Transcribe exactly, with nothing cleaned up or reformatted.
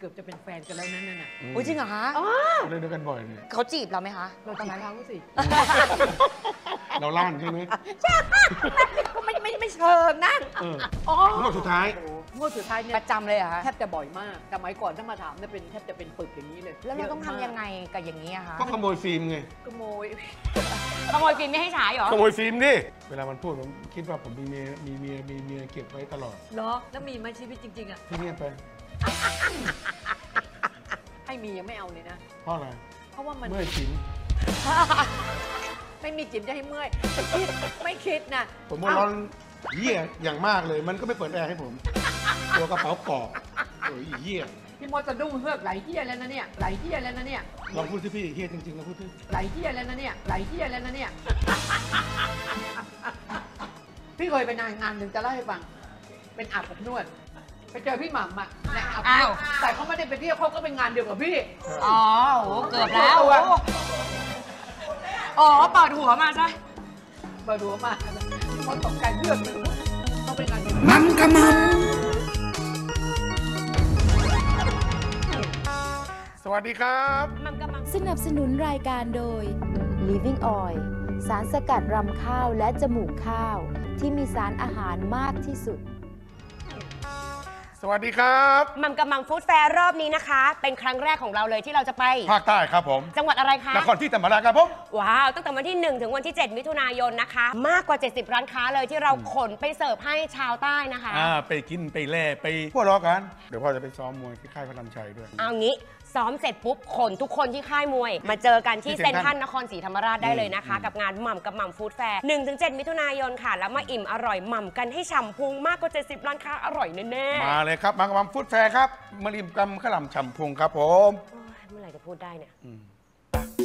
เกือบจะเป็นแฟนกันแล้วนั่นน่ะโอ้ยจริงเหรอคะเล่นด้วยกันบ่อยเลยเขาจีบเราไหมคะเราจีบเขาสิเราล้านใช่ไหมก็ไม่ไม่ไม่เชิงนะเอออ๋อรอบสุดท้ายงวดสุดท้ายเนี่ปยระจำเลยเหรอคะแทบจะบ่อยมากสมัยก่อนถ้ามาถามเนี่ยเป็นแทบจะเป็นปึกอย่างนี้เลยแล้วเราต้องยะมกทำยังไงกับอย่างนี้อะคะก็ขโมยฟิล์มไงขโมยขโมยฟิล์มไม่ให้ฉายเหรอขโมยฟิล์มดิ เวลามันพูดผมคิดว่าผมมีเมียมีเมียมีเมียเก็บไว้ตลอดเหรอแล้วมีไหมชีวิตจริงๆอ่ะที่เงียบไปให้มียังไม่เอาเลยนะเพราะอะไรเพราะว่ามันเมื่อยชินไม่มีจิตจะให้เมื่อยไม่คิดไม่คิดนะผมว่าร้อนเหี้ยอย่างมากเลย มันก็ไม่เปิดแอร์ให้ผม ตัวกระเป๋าปอกโอ้ยเหี้ยพี่มดจะดุ้งเฮือกไหลเที่ยแล้วนะเนี่ยไหลเที่ยแล้วนะเนี่ยลองพูดสิพี่เหี้ยจริงๆลองพูดสิไหลเที่ยแล้วนะเนี่ยไหลเที่ยแล้วนะเนี่ย พี่เคยไปงานงานหนึ่งจะเล่าให้ฟัง เป็นอาบอบนวด ไปเจอพี่หม่ำอ่ะในอาบอบนอ้าววดแต่เขาไม่ได้ไปเที่ยวเขาก็เป็นงานเดียวกับพี่อ๋อโหเกือบแล้วโอ้อ๋อเปิดหัวมาซะเปิดดูมาเขาตกใจเลือดเลยเขาเป็นงานเดียวกันมันกะมันสวัสดีครับมันกำลังสนับสนุนรายการโดย Living Oil สารสกัดรำข้าวและจมูกข้าว ที่มีสารอาหารมากที่สุดสวัสดีครับมัมกำมังฟู้ดแฟร์รอบนี้นะคะ เป็นครั้งแรกของเราเลยที่เราจะไปภาคใต้ครับผมจังหวัดอะไรคะนครที่ธรรมราชครับผมว้าวตั้งแต่วันที่ หนึ่ง ถึงวันที่ เจ็ด มิถุนายนนะคะ มากกว่า เจ็ดสิบ ร้านค้าเลยที่เราขนไปเสิร์ฟให้ชาวใต้นะคะอ่า ไปกินไปแล่ไปพวกเราะกัน เดี๋ยวพ่อจะไปซ้อมมวยที่ค่ายพระรามชัยด้วยเอางี้ซ้อมเสร็จปุ๊บขนทุกคนที่ค่ายมวย มาเจอกันที่ที่เซ็นเซ็นททรัรัลลนครศรีธรรมราชได้เลยนะคะอืมกับงานหม่ำกับหม่ำฟู้ดแฟร์ หนึ่ง ถึง เจ็ด มิถุนายนค่ะ แล้วมาอิ่มอร่อยหม่ำกันให้ฉ่ำพุงมากกว่า เจ็ดสิบ ร้านค้าอร่อยแน่ๆมาเลยครับ มากระบังฟุตแฟร์ครับมาริมกำขาวหลามฉ่ำพุงครับผมโอ้ยเมื่อไหร่จะพูดได้เนี่ยอืม